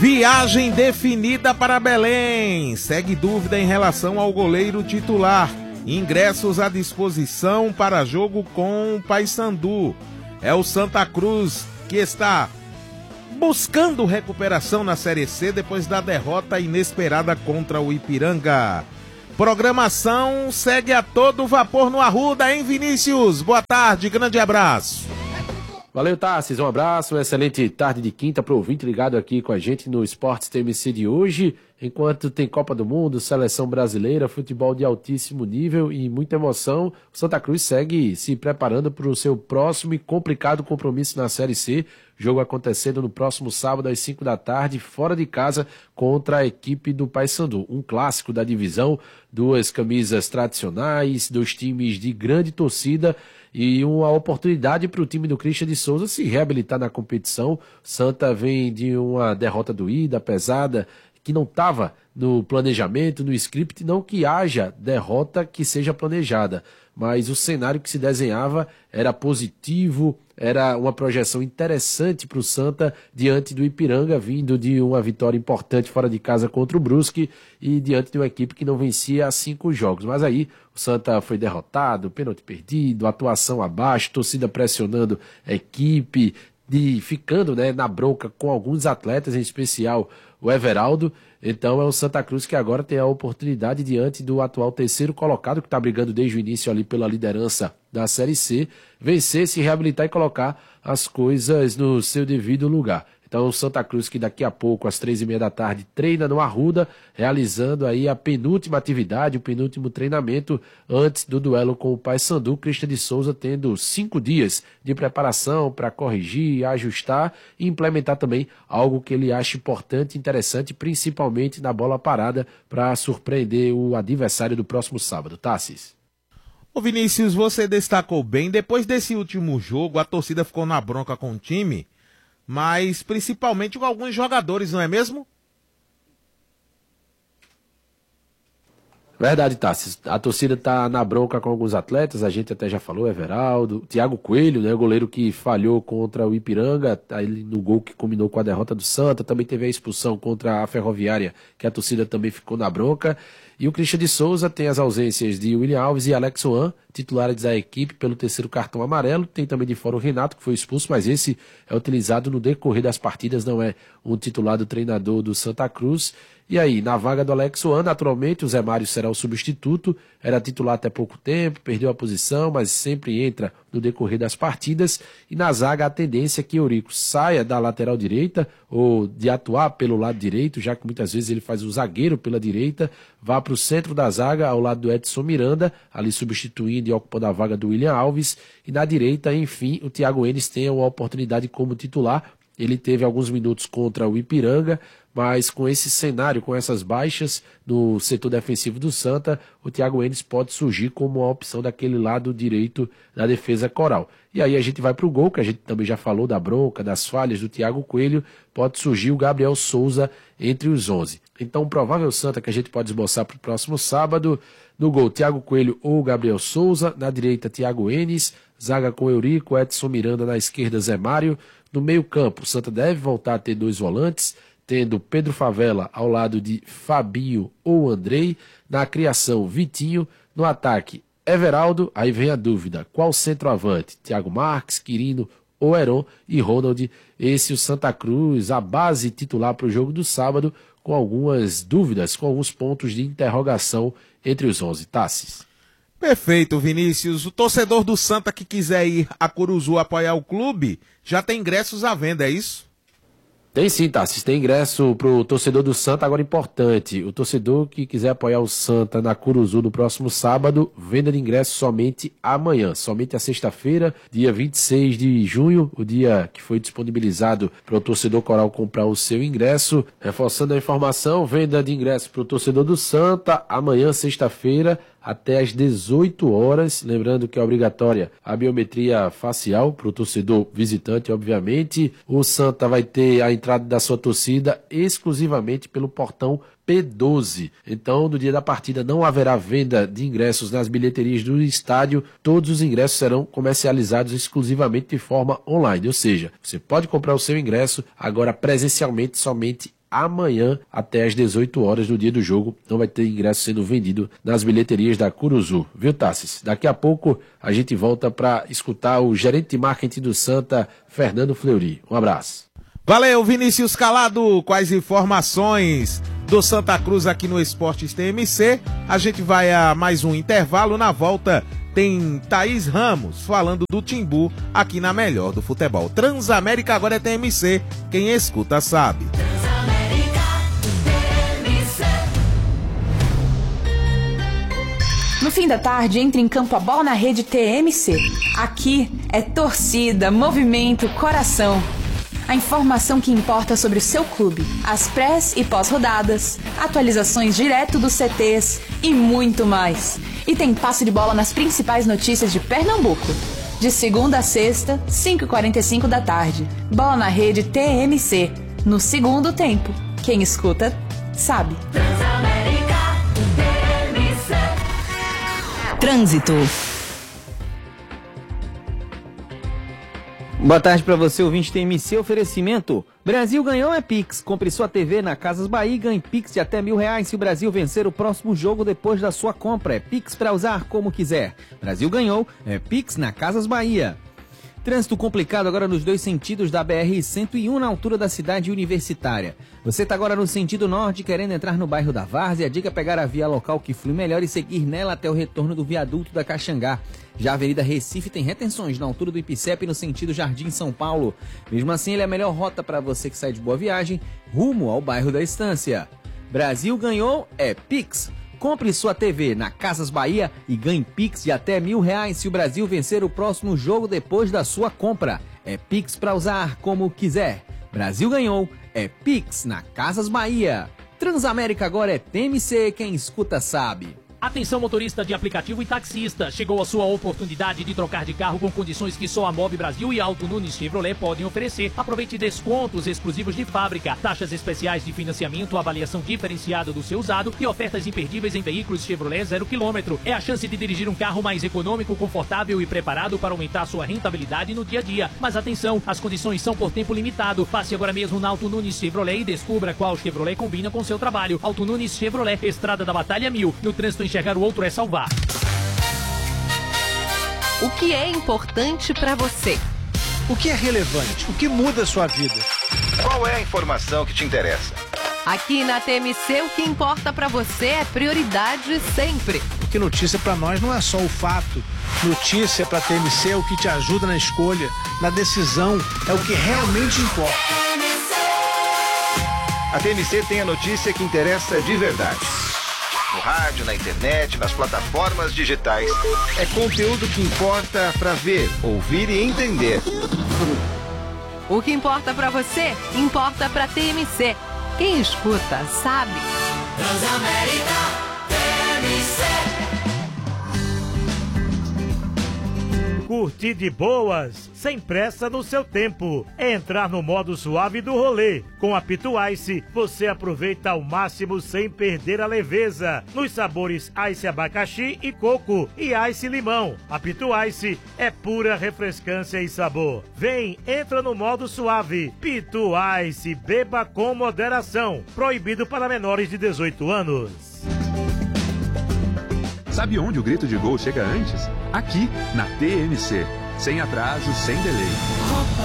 Viagem definida para Belém. Segue dúvida em relação ao goleiro titular. Ingressos à disposição para jogo com o Paysandu. É o Santa Cruz que está buscando recuperação na Série C depois da derrota inesperada contra o Ipiranga. Programação segue a todo vapor no Arruda, hein, Vinícius? Boa tarde, grande abraço. Valeu, Tarsis, um abraço, uma excelente tarde de quinta para o ouvinte ligado aqui com a gente no Esportes TMC de hoje. Enquanto tem Copa do Mundo, Seleção Brasileira, futebol de altíssimo nível e muita emoção, o Santa Cruz segue se preparando para o seu próximo e complicado compromisso na Série C. Jogo acontecendo no próximo sábado às 5 da tarde, fora de casa, contra a equipe do Paysandu. Um clássico da divisão, duas camisas tradicionais, dois times de grande torcida e uma oportunidade para o time do Christian de Souza se reabilitar na competição. Santa vem de uma derrota doída, pesada, que não estava no planejamento, no script, não que haja derrota que seja planejada, mas o cenário que se desenhava era positivo, era uma projeção interessante para o Santa diante do Ipiranga, vindo de uma vitória importante fora de casa contra o Brusque e diante de uma equipe que não vencia há 5 jogos. Mas aí o Santa foi derrotado, pênalti perdido, atuação abaixo, torcida pressionando a equipe, ficando, né, na bronca com alguns atletas, em especial o Everaldo. Então é o Santa Cruz que agora tem a oportunidade diante do atual terceiro colocado, que está brigando desde o início ali pela liderança da Série C, vencer, se reabilitar e colocar as coisas no seu devido lugar. Então o Santa Cruz que daqui a pouco, às 3h30 da tarde, treina no Arruda, realizando aí a penúltima atividade, o penúltimo treinamento antes do duelo com o Paysandu. Christian de Souza tendo 5 dias de preparação para corrigir, ajustar e implementar também algo que ele acha importante e interessante, principalmente na bola parada, para surpreender o adversário do próximo sábado. Tarsis. Ô Vinícius, você destacou bem, depois desse último jogo a torcida ficou na bronca com o time, mas principalmente com alguns jogadores, não é mesmo? Verdade, Tassi. A torcida está na bronca com alguns atletas, a gente até já falou, Everaldo, Thiago Coelho, né, o goleiro que falhou contra o Ipiranga, tá ele no gol que culminou com a derrota do Santa, também teve a expulsão contra a Ferroviária, que a torcida também ficou na bronca. E o Christian de Souza tem as ausências de William Alves e Alex Oan, titulares da equipe pelo terceiro cartão amarelo. Tem também de fora o Renato, que foi expulso, mas esse é utilizado no decorrer das partidas, não é um titular do treinador do Santa Cruz. E aí, na vaga do Alex Oan, naturalmente, o Zé Mário será o substituto, era titular até pouco tempo, perdeu a posição, mas sempre entra no decorrer das partidas. E na zaga, a tendência é que Eurico saia da lateral direita, ou de atuar pelo lado direito, já que muitas vezes ele faz o zagueiro pela direita, vá para o centro da zaga, ao lado do Edson Miranda, ali substituindo e ocupando a vaga do William Alves. E na direita, enfim, o Thiago Enes tem uma oportunidade como titular. Ele teve alguns minutos contra o Ipiranga, mas com esse cenário, com essas baixas no setor defensivo do Santa, o Thiago Enes pode surgir como uma opção daquele lado direito da defesa coral. E aí a gente vai para o gol, que a gente também já falou da bronca, das falhas do Thiago Coelho, pode surgir o Gabriel Souza entre os 11. Então, o provável Santa que a gente pode esboçar para o próximo sábado: no gol, Thiago Coelho ou Gabriel Souza, na direita, Thiago Enes, zaga com Eurico, Edson Miranda, na esquerda, Zé Mário. No meio campo, o Santa deve voltar a ter 2 volantes, tendo Pedro Favela ao lado de Fabinho ou Andrei. Na criação, Vitinho. No ataque, Everaldo. Aí vem a dúvida: qual centroavante? Thiago Marques, Quirino ou Heron e Ronald? Esse o Santa Cruz, a base titular para o jogo do sábado, com algumas dúvidas, com alguns pontos de interrogação entre os 11. Tassis. Perfeito, Vinícius. O torcedor do Santa que quiser ir a Curuzu apoiar o clube, já tem ingressos à venda, é isso? Tem sim, Tassis, tem ingresso pro torcedor do Santa. Agora, importante, o torcedor que quiser apoiar o Santa na Curuzu no próximo sábado, venda de ingresso somente amanhã, somente a sexta-feira, dia 26 de junho, o dia que foi disponibilizado para o torcedor coral comprar o seu ingresso. Reforçando a informação, venda de ingresso para o torcedor do Santa amanhã, sexta-feira, até às 18 horas, lembrando que é obrigatória a biometria facial para o torcedor visitante, obviamente. O Santa vai ter a entrada da sua torcida exclusivamente pelo portão P12. Então, no dia da partida não haverá venda de ingressos nas bilheterias do estádio, todos os ingressos serão comercializados exclusivamente de forma online, ou seja, você pode comprar o seu ingresso agora presencialmente somente amanhã até às 18 horas no dia do jogo. Não vai ter ingresso sendo vendido nas bilheterias da Curuzu, viu, Tassis? Daqui a pouco a gente volta para escutar o gerente de marketing do Santa, Fernando Fleury. Um abraço. Valeu, Vinícius Calado, com as informações do Santa Cruz aqui no Esportes TMC. A gente vai a mais um intervalo. Na volta tem Thaís Ramos falando do Timbu aqui na Melhor do Futebol. Transamérica agora é TMC, quem escuta sabe. No fim da tarde, entra em campo a Bola na Rede TMC. Aqui é torcida, movimento, coração. A informação que importa sobre o seu clube, as prés e pós-rodadas, atualizações direto dos CTs e muito mais. E tem passe de bola nas principais notícias de Pernambuco. De segunda a sexta, 5h45 da tarde. Bola na Rede TMC. No segundo tempo. Quem escuta, sabe. Transamérica TMC. Trânsito. Boa tarde para você, ouvinte TMC. Oferecimento: Brasil ganhou é Pix. Compre sua TV na Casas Bahia e ganhe Pix de até R$1.000 se o Brasil vencer o próximo jogo depois da sua compra. É Pix para usar como quiser. Brasil ganhou é Pix na Casas Bahia. Trânsito complicado agora nos dois sentidos da BR-101 na altura da cidade universitária. Você está agora no sentido norte querendo entrar no bairro da Várzea. A dica é pegar a via local que flui melhor e seguir nela até o retorno do viaduto da Caxangá. Já a Avenida Recife tem retenções na altura do Ipicep no sentido Jardim São Paulo. Mesmo assim, ele é a melhor rota para você que sai de Boa Viagem rumo ao bairro da Estância. Brasil ganhou é Pix. Compre sua TV na Casas Bahia e ganhe Pix de até R$1.000 se o Brasil vencer o próximo jogo depois da sua compra. É Pix para usar como quiser. Brasil ganhou é Pix na Casas Bahia. Transamérica agora é TMC, quem escuta sabe. Atenção, motorista de aplicativo e taxista. Chegou a sua oportunidade de trocar de carro com condições que só a Mob Brasil e Auto Nunes Chevrolet podem oferecer. Aproveite descontos exclusivos de fábrica, taxas especiais de financiamento, avaliação diferenciada do seu usado e ofertas imperdíveis em veículos Chevrolet 0 km. É a chance de dirigir um carro mais econômico, confortável e preparado para aumentar sua rentabilidade no dia a dia. Mas atenção, as condições são por tempo limitado. Passe agora mesmo na Auto Nunes Chevrolet e descubra qual Chevrolet combina com seu trabalho. Auto Nunes Chevrolet, Estrada da Batalha 1000. No trânsito, enxergar o outro é salvar. O que é importante para você? O que é relevante? O que muda a sua vida? Qual é a informação que te interessa? Aqui na TMC, o que importa para você é prioridade sempre. Porque notícia para nós não é só o fato. Notícia para TMC é o que te ajuda na escolha, na decisão, é o que realmente importa. A TMC tem a notícia que interessa de verdade. No rádio, na internet, nas plataformas digitais. É conteúdo que importa para ver, ouvir e entender. O que importa para você, importa para TMC. Quem escuta, sabe. Transamérica TMC. Curtir de boas, sem pressa no seu tempo. É entrar no modo suave do rolê. Com a Pitu Ice, você aproveita ao máximo sem perder a leveza. Nos sabores Ice abacaxi e coco e Ice limão. A Pitu Ice é pura refrescância e sabor. Vem, entra no modo suave. Pitu Ice, beba com moderação. Proibido para menores de 18 anos. Sabe onde o grito de gol chega antes? Aqui, na TMC. Sem atraso, sem delay.